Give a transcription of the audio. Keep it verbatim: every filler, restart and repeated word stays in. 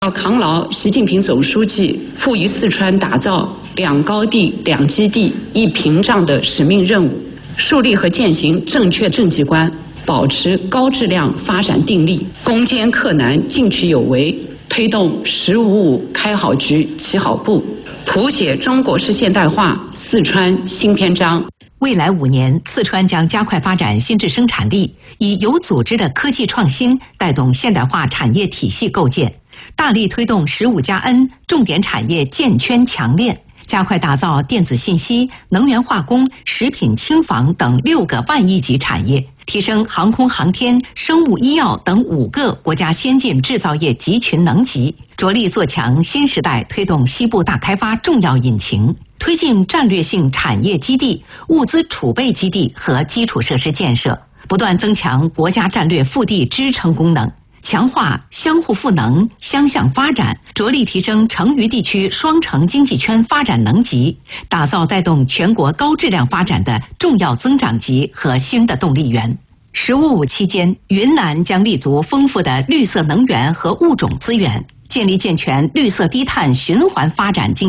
要扛牢习近平总书记赋予四川打造两高地、两基地、一屏障的使命任务，树立和践行正确政绩观，保持高质量发展定力，攻坚克难，进取有为，推动“十五五”开好局、起好步，谱写中国式现代化四川新篇章。 未来五年，四川将加快发展新质生产力，以有组织的科技创新带动现代化产业体系构建，大力推动“十五加 N” 重点产业建圈强链，加快打造电子信息、能源化工、食品轻纺等六个万亿级产业，提升航空航天、生物医药等五个国家先进制造业集群能级，着力做强新时代推动西部大开发重要引擎，推进战略性产业基地、物资储备基地和基础设施建设，不断增强国家战略腹地支撑功能，强化相互赋能、相向发展，着力提升成渝地区双城经济圈发展能级，打造带动全国高质量发展的重要增长极和新的动力源。十五五期间，云南将立足丰富的绿色能源和物种资源，建立健全绿色低碳循环发展经